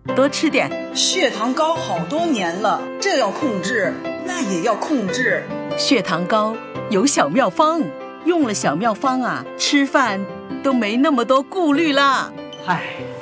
多吃点。 血糖高好多年了，这要控制，那也要控制。 血糖高有小妙方，用了小妙方啊，吃饭都没那么多顾虑啦。 唉。